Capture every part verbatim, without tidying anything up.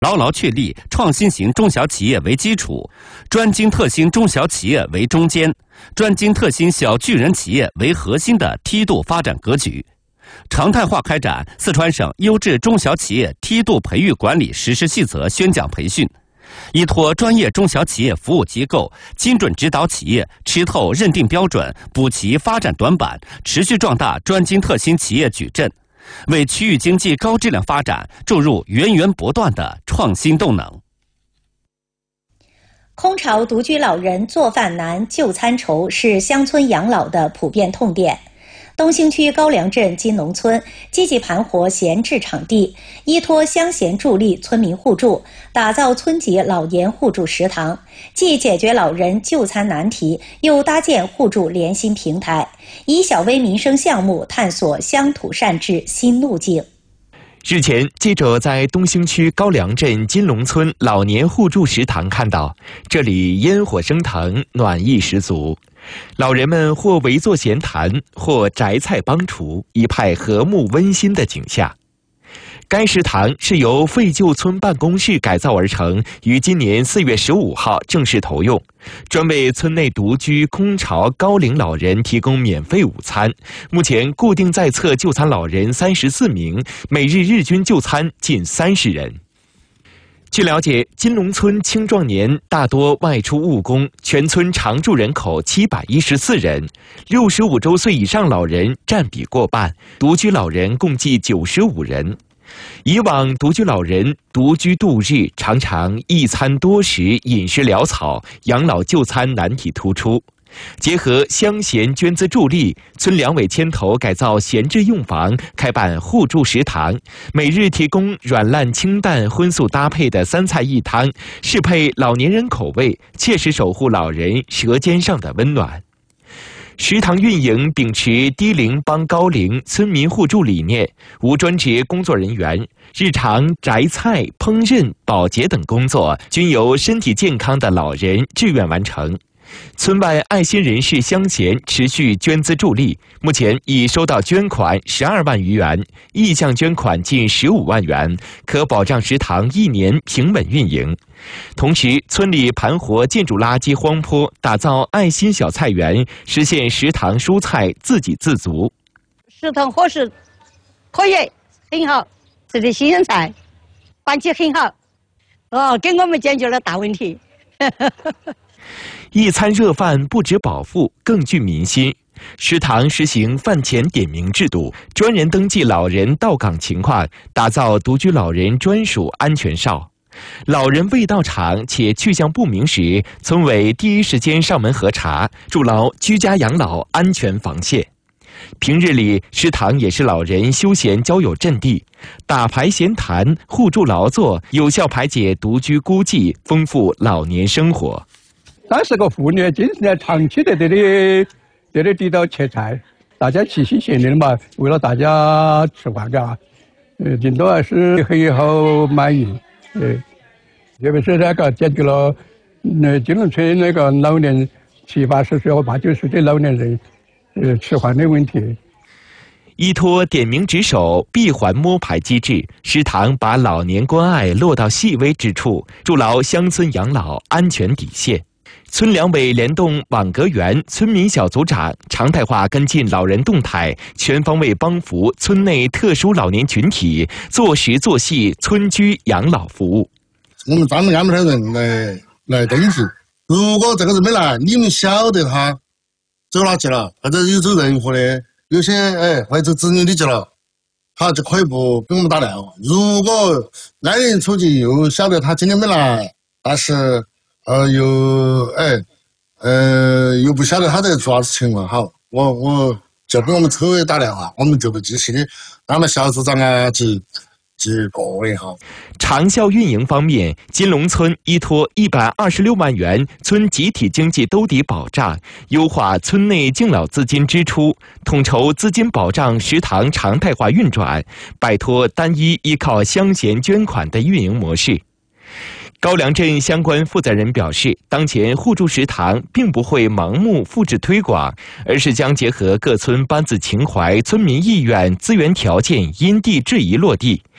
牢牢确立创新型中小企业为基础，专精特新中小企业为中坚，专精特新小巨人企业为核心的梯度发展格局，常态化开展四川省优质中小企业梯度培育管理实施细则宣讲培训，依托专业中小企业服务机构，精准指导企业吃透认定标准，补齐发展短板，持续壮大专精特新企业矩阵，为区域经济高质量发展注入源源不断的创新动能。 空巢独居老人做饭难、就餐愁是乡村养老的普遍痛点。东兴区高梁镇金龙村积极盘活闲置场地，依托乡贤助力、村民互助，打造村级老年互助食堂，既解决老人就餐难题，又搭建互助联心平台，以小微民生项目探索乡土善治新路径。 日前，记者在东兴区高梁镇金龙村老年互助食堂看到，这里烟火升腾，暖意十足。老人们或围坐闲谈，或摘菜帮厨，一派和睦温馨的景象。该食堂是由废旧村办公室改造而成，于今年四月十五号正式投用，专为村内独居空巢高龄老人提供免费午餐。目前固定在册就餐老人三十四名，每日日均就餐近三十人。据了解，金龙村青壮年大多外出务工，全村常住人口七百一十四人，六十五周岁以上老人占比过半，独居老人共计九十五人。以往独居老人独居度日，常常一餐多食，饮食潦草，养老就餐难题突出。结合乡贤捐资助力，村两委牵头改造闲置用房，开办互助食堂，每日提供软烂清淡荤素搭配的三菜一汤，适配老年人口味，切实守护老人舌尖上的温暖。食堂运营秉持低龄帮高龄、村民互助理念，无专职工作人员，日常摘菜、烹饪、保洁等工作均由身体健康的老人自愿完成。村外爱心人士乡贤持续捐资助力，目前已收到捐款十二万余元，意向捐款近十五万元，可保障食堂一年平稳运营。同时，村里盘活建筑垃圾荒坡，打造爱心小菜园，实现食堂蔬菜自给自足。 食堂伙食可以很好，吃的新鲜菜，环境很好，哦，给我们解决了大问题。 一餐热饭不止饱腹，更具民心。食堂实行饭前点名制度，专人登记老人到岗情况，打造独居老人专属安全哨。老人未到场且去向不明时，村委第一时间上门核查，筑牢居家养老安全防线。平日里，食堂也是老人休闲交友阵地，打牌闲谈、互助劳作，有效排解独居孤寂，丰富老年生活。 三十个妇女经常长期在这里这里地道切菜，大家齐心协力的嘛，为了大家吃饭嘎，呃，顶多还是很好满意，呃，特别是那个解决了呃金龙村那个老年七八十岁和八九十岁的老年人呃吃饭的问题。 依托点名值守、闭环摸排机制，食堂把老年关爱落到细微之处，筑牢乡村养老安全底线。村两委联动网格员、村民小组长，常态化跟进老人动态，全方位帮扶村内特殊老年群体，做实做细村居养老服务。 我们专门安排人来来登记，如果这个人没来，你们晓得他走哪去了，或者有走任何的，有些哎或者子女的去了，他就可以不给我们打电话。如果安人出去又晓得他今天没来，但是呃，又哎，呃，又不晓得他在做啥子情况，好，我我就给我们村委打电话，我们就不及时的让我们小组长啊及及各位哈。 长效运营方面，金龙村依托一百二十六万元村集体经济兜底保障，优化村内敬老资金支出，统筹资金保障食堂常态化运转，摆脱单一依靠乡贤捐款的运营模式。高梁镇相关负责人表示，当前互助食堂并不会盲目复制推广，而是将结合各村班子情怀、村民意愿、资源条件，因地制宜落地。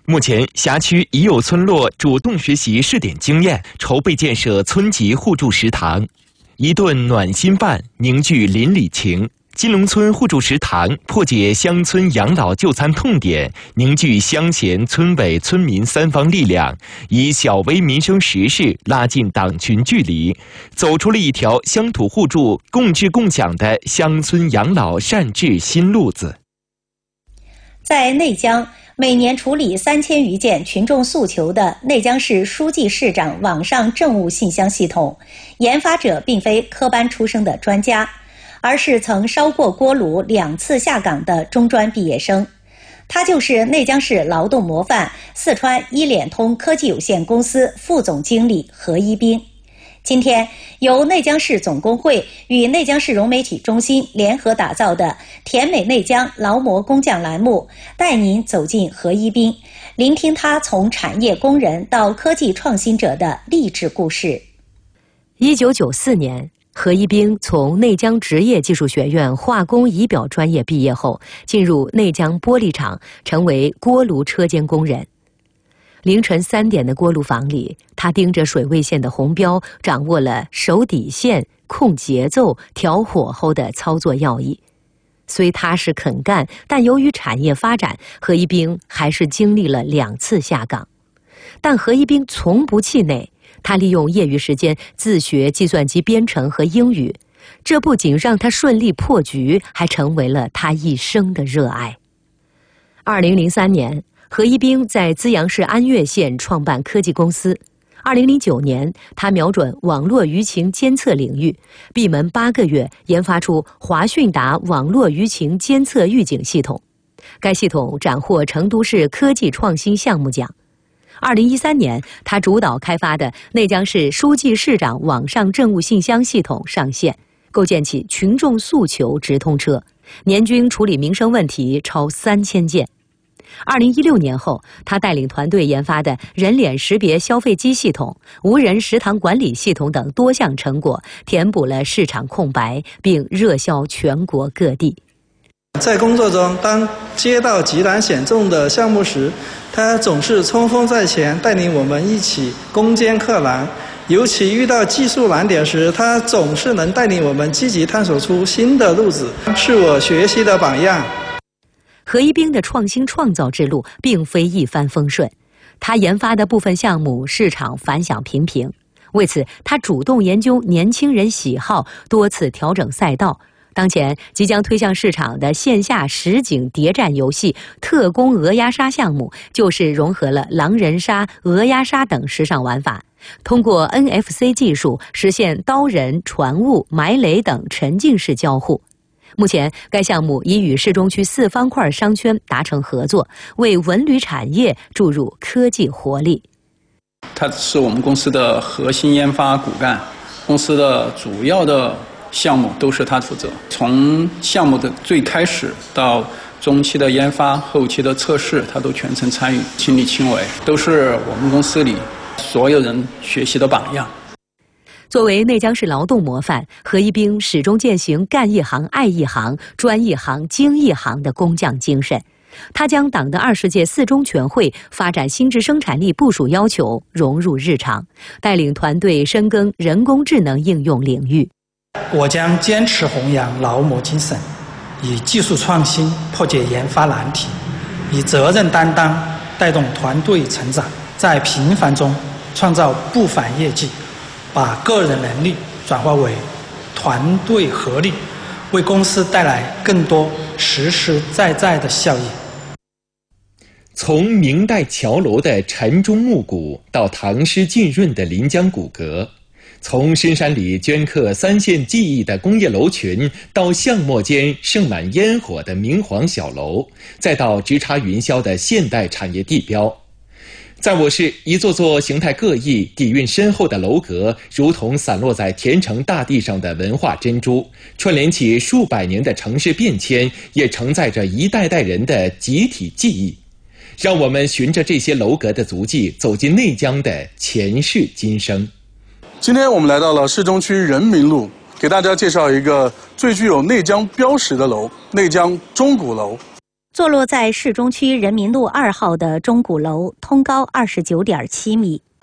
目前，辖区已有村落主动学习试点经验，筹备建设村级互助食堂。一顿暖心饭凝聚邻里情。金龙村互助食堂破解乡村养老就餐痛点，凝聚乡贤村委村民三方力量，以小微民生实事拉近党群距离，走出了一条乡土互助、共治共享的乡村养老善治新路子。 在内江，每年处理三千余件群众诉求的内江市书记市长网上政务信箱系统，研发者并非科班出身的专家，而是曾烧过锅炉两次下岗的中专毕业生。他就是内江市劳动模范四川一联通科技有限公司副总经理何一兵。今天，由内江市总工会与内江市融媒体中心联合打造的“甜美内江劳模工匠”栏目，带您走进何一兵，聆听他从产业工人到科技创新者的励志故事。 一九九四年，何一兵从内江职业技术学院化工仪表专业毕业后，进入内江玻璃厂，成为锅炉车间工人。凌晨三点的锅炉房里，他盯着水位线的红标，掌握了守底线、控节奏、调火候的操作要义。虽踏实肯干，但由于产业发展，何一兵还是经历了两次下岗。但何一兵从不气馁，他利用业余时间自学计算机编程和英语，这不仅让他顺利破局，还成为了他一生的热爱。二零零三年，何一兵在资阳市安岳县创办科技公司。二零零九年，他瞄准网络舆情监测领域，闭门八个月研发出华讯达网络舆情监测预警系统。该系统斩获成都市科技创新项目奖。二零一三年，他主导开发的内江市书记市长网上政务信箱系统上线，构建起群众诉求直通车，年均处理民生问题超三千件。二零一六年后，他带领团队研发的人脸识别消费机系统、无人食堂管理系统等多项成果，填补了市场空白，并热销全国各地。 在工作中，当接到极难险重的项目时，他总是冲锋在前，带领我们一起攻坚克难。尤其遇到技术难点时，他总是能带领我们积极探索出新的路子，是我学习的榜样。 何一兵的创新创造之路并非一帆风顺，他研发的部分项目市场反响平平。为此，他主动研究年轻人喜好，多次调整赛道。当前即将推向市场的线下实景谍战游戏《特工鹅鸭杀》项目，就是融合了狼人杀、鹅鸭杀等时尚玩法，通过 N F C 技术实现刀人、传物、埋雷等沉浸式交互。目前，该项目已与市中区四方块商圈达成合作，为文旅产业注入科技活力。 它是我们公司的核心研发骨干，公司的主要的项目都是他负责，从项目的最开始到中期的研发、后期的测试，他都全程参与，亲力亲为，都是我们公司里所有人学习的榜样。 作为内江市劳动模范，何一兵始终践行干一行、爱一行、专一行、精一行的工匠精神。他将党的二十届四中全会发展新质生产力部署要求融入日常，带领团队深耕人工智能应用领域。 我将坚持弘扬劳模精神，以技术创新破解研发难题，以责任担当带动团队成长，在平凡中创造不凡业绩，把个人能力转化为团队合力，为公司带来更多实实在在的效益。 从明代桥楼的晨钟暮鼓到唐诗浸润的临江古阁，从深山里镌刻三线技艺的工业楼群，到巷陌间盛满烟火的明黄小楼，再到直插云霄的现代产业地标。在我市，一座座形态各异、底蕴深厚的楼阁，如同散落在田城大地上的文化珍珠，串联起数百年的城市变迁，也承载着一代代人的集体记忆。让我们循着这些楼阁的足迹，走进内江的前世今生。 今天我们来到了市中区人民路，给大家介绍一个最具有内江标识的楼——内江钟鼓楼。 坐落在市中区人民路二号的钟鼓楼，通高二十九点七米。